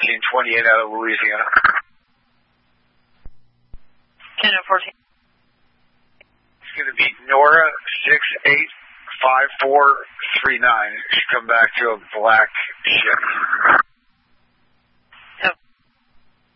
1428 out of Louisiana. 10-14. It's going to be Nora 685439. She come back to a black ship.